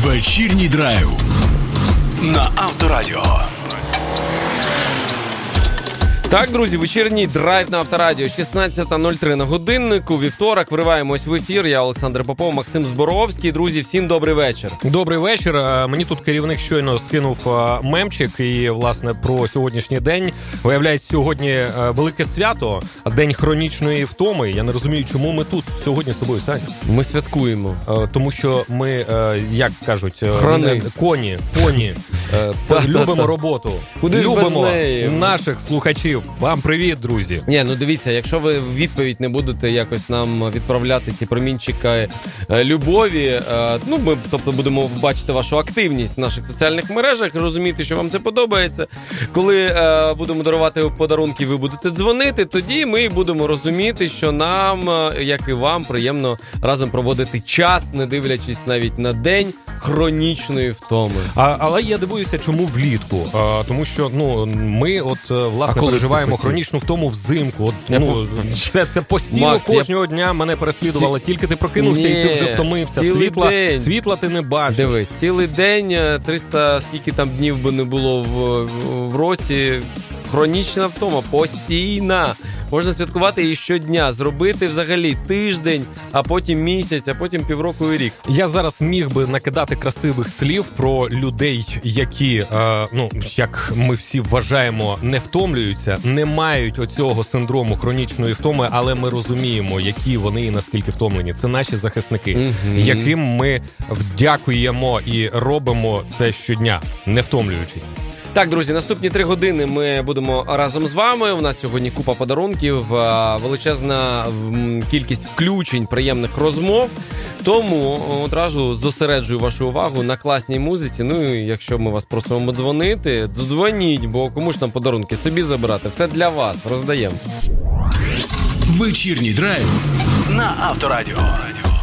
Вечірній драйв на Авторадіо. Так, друзі, вечірній драйв на Авторадіо. 16:03 на годиннику. Вівторок. Вриваємось в ефір. Я Олександр Попов, Максим Зборовський. Друзі, всім добрий вечір. Добрий вечір. Мені тут керівник щойно скинув мемчик. І, власне, про сьогоднішній день. Виявляється, сьогодні велике свято, День хронічної втоми. Я не розумію, чому ми тут сьогодні з тобою, Саня. Ми святкуємо. Тому що ми, як кажуть, поні, любимо роботу. Куди ж без неї? Наших слухачів. Вам привіт, друзі. Ні, ну дивіться, якщо ви в відповідь не будете якось нам відправляти ці промінчики любові, ми, тобто, будемо бачити вашу активність в наших соціальних мережах, розуміти, що вам це подобається. Коли будемо дарувати подарунки, ви будете дзвонити, тоді ми будемо розуміти, що нам, як і вам, приємно разом проводити час, не дивлячись навіть на день хронічної втоми. Але я дивуюся, чому влітку. Тому що, ми, власне, переживаємо хронічну втому взимку. Це постійно, Макс, кожного дня мене переслідувало. Тільки ти прокинувся, і ти вже втомився. Світла ти не бачиш. Дивись, цілий день, 300, скільки там днів би не було в році, хронічна втома, постійна. Можна святкувати її щодня, зробити взагалі тиждень, а потім місяць, а потім півроку і рік. Я зараз міг би накидати красивих слів про людей, які, як ми всі вважаємо, не втомлюються, не мають оцього синдрому хронічної втоми, але ми розуміємо, які вони і наскільки втомлені. Це наші захисники, яким ми вдякуємо і робимо це щодня, не втомлюючись. Так, друзі, наступні 3 години ми будемо разом з вами. У нас сьогодні купа подарунків, величезна кількість включень, приємних розмов. Тому одразу зосереджую вашу увагу на класній музиці. Ну, і якщо ми вас просимо дзвонити, дзвоніть, бо кому ж там подарунки собі забирати. Все для вас, роздаємо. Вечірній драйв на Авторадіо.